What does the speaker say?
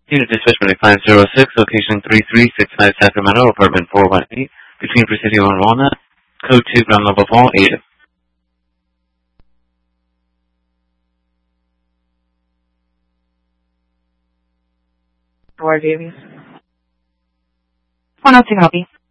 Unit Dispatch 506, location 3365 Sacramento, apartment 418, between Presidio and Walnut, code 2, ground level hall, Ada. Where, Davies? 102 copy.